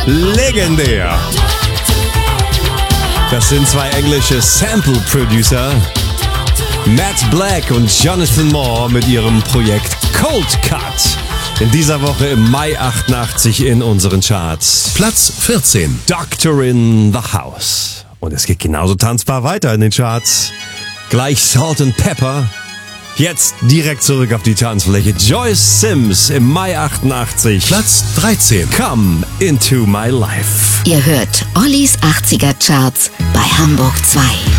Legendär. Das sind zwei englische Sample-Producer, Matt Black und Jonathan Moore mit ihrem Projekt Cold Cut. In dieser Woche im Mai 88 in unseren Charts. Platz 14. Doctor in the House. Und es geht genauso tanzbar weiter in den Charts. Gleich Salt and Pepper. Jetzt direkt zurück auf die Tanzfläche. Joyce Sims im Mai 88. Platz 13. Come into my life. Ihr hört Ollis 80er Charts bei Hamburg 2.